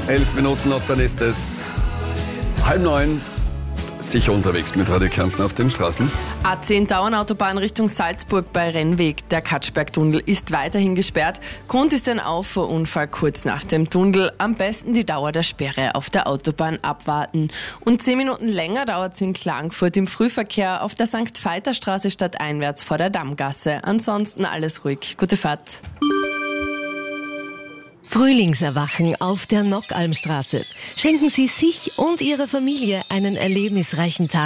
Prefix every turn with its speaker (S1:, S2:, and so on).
S1: 11 Minuten noch, dann ist es 8:30. Sicher unterwegs mit Radio Kärnten auf den Straßen.
S2: A10 Dauernautobahn Richtung Salzburg bei Rennweg. Der Katschbergtunnel ist weiterhin gesperrt. Grund ist ein Auffahrunfall kurz nach dem Tunnel. Am besten die Dauer der Sperre auf der Autobahn abwarten. Und 10 Minuten länger dauert es in Klagenfurt im Frühverkehr auf der St. Veit-Straße stadteinwärts vor der Dammgasse. Ansonsten alles ruhig. Gute Fahrt.
S3: Frühlingserwachen auf der Nockalmstraße. Schenken Sie sich und Ihrer Familie einen erlebnisreichen Tag.